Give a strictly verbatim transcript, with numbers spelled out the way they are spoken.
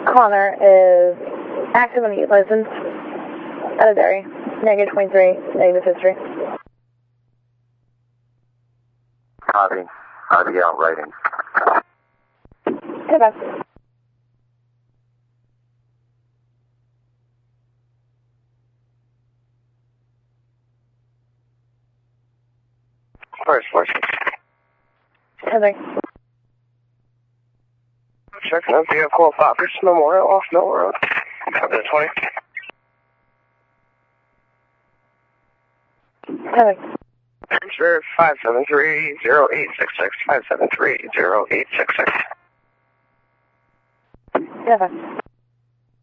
Connor is active on the license at a dairy. Negative twenty-three, negative history. Copy. Copy out writing. Goodbye. First fortune. Heather. Checking out vehicle Fockers Memorial off Mill Road. Copy the twenty. Heather. Sure, five seven three zero eight six six, five seven three zero eight six six. Heather.